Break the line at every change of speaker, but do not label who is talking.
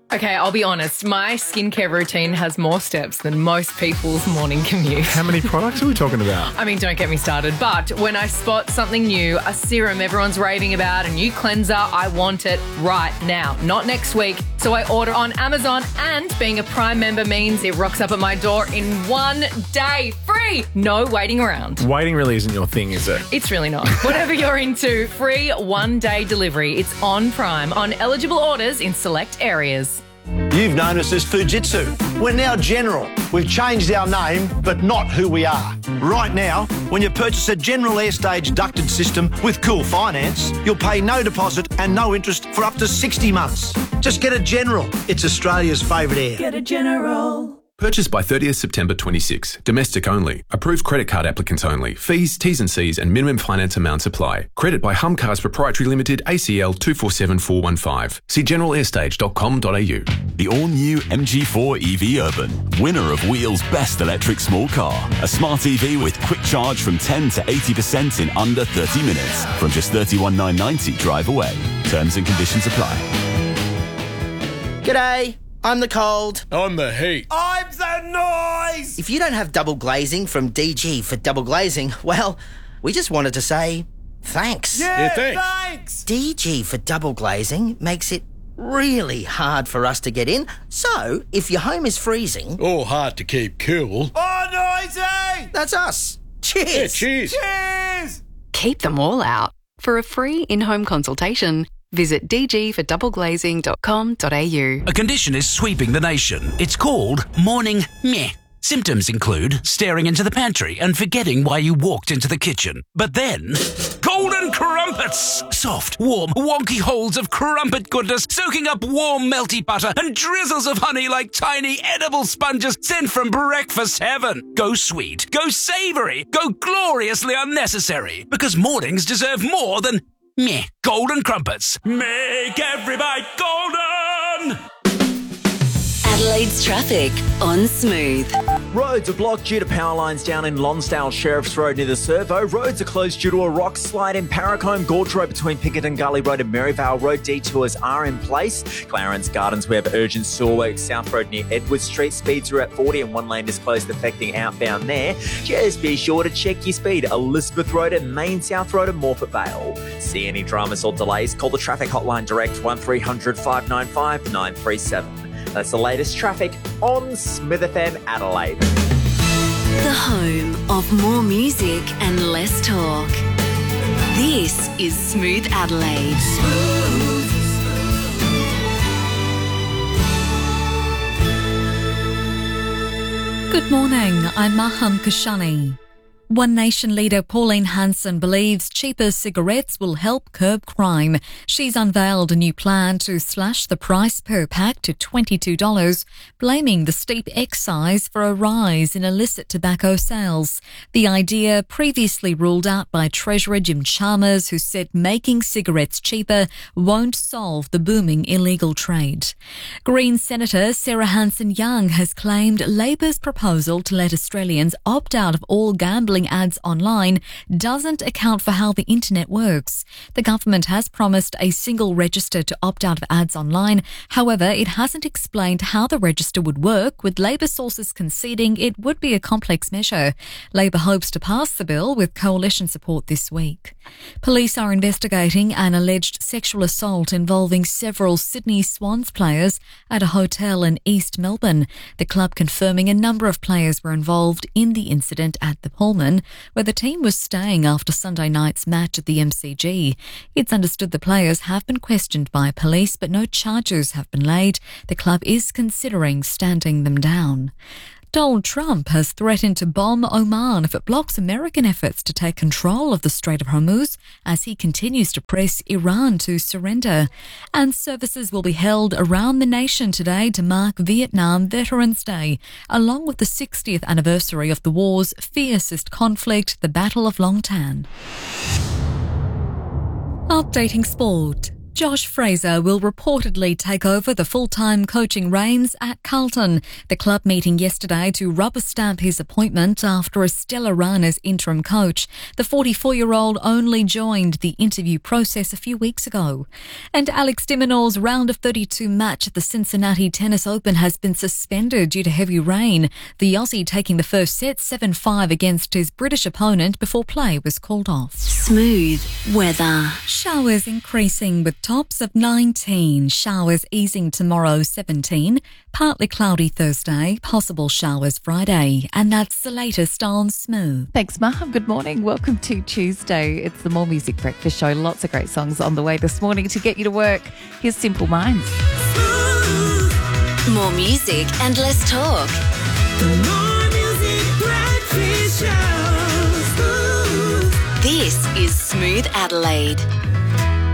Okay, I'll be honest. My skincare routine has more steps than most people's morning commute.
How many products are we talking about?
I mean, don't get me started. But when I spot something new, a serum everyone's raving about, a new cleanser, I want it right now, not next week. So I order on Amazon, and being a Prime member means it rocks up at my door in 1 day. Free! No waiting around.
Waiting really isn't your thing, is it?
It's really not. Whatever you're into, free 1-day delivery. It's on Prime on eligible orders in select areas.
You've known us as Fujitsu. We're now General. We've changed our name, but not who we are. Right now, when you purchase a General Airstage ducted system with Cool Finance, you'll pay no deposit and no interest for up to 60 months. Just get a General. It's Australia's favourite air.
Get a General.
Purchased by 30th September 26. Domestic only. Approved credit card applicants only. Fees, T's and C's and minimum finance amounts apply. Credit by Humcars Proprietary Limited, ACL 247415. See generalair.com.au.
The all-new MG4 EV Urban, winner of Wheel's Best Electric Small Car. A smart EV with quick charge from 10 to 80% in under 30 minutes. From just $31,990 drive away. Terms and conditions apply.
G'day, I'm the cold.
I'm the heat.
I'm the noise!
If you don't have double glazing from DG for double glazing, well, we just wanted to say thanks.
Yeah, thanks.
DG for double glazing makes it really hard for us to get in. So, if your home is freezing...
Or hard to keep cool.
Oh, noisy!
That's us. Cheers.
Yeah, cheers.
Cheers!
Keep them all out. For a free in-home consultation, visit dgfordoubleglazing.com.au.
A condition is sweeping the nation. It's called morning meh. Symptoms include staring into the pantry and forgetting why you walked into the kitchen. But then, golden crumpets! Soft, warm, wonky holes of crumpet goodness soaking up warm, melty butter and drizzles of honey like tiny edible sponges sent from breakfast heaven. Go sweet, go savoury, go gloriously unnecessary. Because mornings deserve more than meh. Golden crumpets. Make every bite golden!
Adelaide's traffic on Smooth.
Roads are blocked due to power lines down in Lonsdale Sheriff's Road near the Servo. Roads are closed due to a rock slide in Paracombe. Gorge Road between Pinkerton Gully Road and Maryvale Road. Detours are in place. Clarence Gardens, we have urgent sewer work. South Road near Edward Street. Speeds are at 40 and one lane is closed, affecting outbound there. Just be sure to check your speed. Elizabeth Road and Main South Road and Morphett Vale. See any dramas or delays? Call the traffic hotline direct 1300 595 937. That's the latest traffic on Smith FM Adelaide.
The home of more music and less talk. This is Smooth Adelaide.
Good morning, I'm Maham Kashani. One Nation leader Pauline Hanson believes cheaper cigarettes will help curb crime. She's unveiled a new plan to slash the price per pack to $22, blaming the steep excise for a rise in illicit tobacco sales. The idea previously ruled out by Treasurer Jim Chalmers, who said making cigarettes cheaper won't solve the booming illegal trade. Green Senator Sarah Hanson-Young has claimed Labor's proposal to let Australians opt out of all gambling ads online doesn't account for how the internet works. The government has promised a single register to opt out of ads online. However, it hasn't explained how the register would work, with Labor sources conceding it would be a complex measure. Labor hopes to pass the bill with coalition support this week. Police are investigating an alleged sexual assault involving several Sydney Swans players at a hotel in East Melbourne. The club confirming a number of players were involved in the incident at the Pullman, where the team was staying after Sunday night's match at the MCG. It's understood the players have been questioned by police, but no charges have been laid. The club is considering standing them down. Donald Trump has threatened to bomb Oman if it blocks American efforts to take control of the Strait of Hormuz as he continues to press Iran to surrender. And services will be held around the nation today to mark Vietnam Veterans Day, along with the 60th anniversary of the war's fiercest conflict, the Battle of Long Tan. Updating sport. Josh Fraser will reportedly take over the full-time coaching reins at Carlton. The club meeting yesterday to rubber stamp his appointment after a stellar run as interim coach. The 44-year-old only joined the interview process a few weeks ago. And Alex de Minaur's round of 32 match at the Cincinnati Tennis Open has been suspended due to heavy rain. The Aussie taking the first set 7-5 against his British opponent before play was called off.
Smooth weather.
Showers increasing with tops of 19. Showers easing tomorrow 17. Partly cloudy Thursday. Possible showers Friday. And that's the latest on Smooth.
Thanks, Maham. Good morning. Welcome to Tuesday. It's the More Music Breakfast Show. Lots of great songs on the way this morning to get you to work. Here's Simple Minds.
More music and less talk.
More Music Breakfast Show.
This is Smooth Adelaide.